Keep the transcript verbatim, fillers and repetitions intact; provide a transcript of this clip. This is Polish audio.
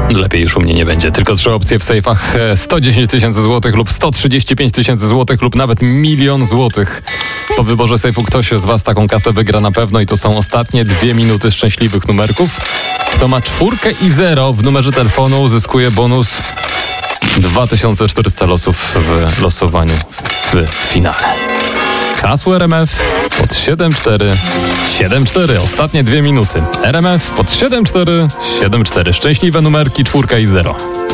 Lepiej już u mnie nie będzie. Tylko trzy opcje w sejfach. sto dziesięć tysięcy złotych lub sto trzydzieści pięć tysięcy złotych lub nawet milion złotych. Po wyborze sejfu ktoś z was taką kasę wygra na pewno i to są ostatnie dwie minuty szczęśliwych numerków. Kto ma czwórkę i zero w numerze telefonu, uzyskuje bonus dwa tysiące czterysta losów w losowaniu w finale. Hasło R M F pod siedem cztery siedem cztery. Ostatnie dwie minuty. R M F pod siedem cztery siedem cztery. Szczęśliwe numerki czwórka i zero.